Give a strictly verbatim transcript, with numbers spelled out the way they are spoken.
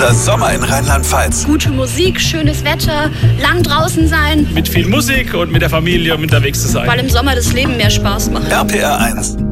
Dieser Sommer in Rheinland-Pfalz. Gute Musik, schönes Wetter, lang draußen sein. Mit viel Musik und mit der Familie unterwegs zu sein. Weil im Sommer das Leben mehr Spaß macht. R P R eins.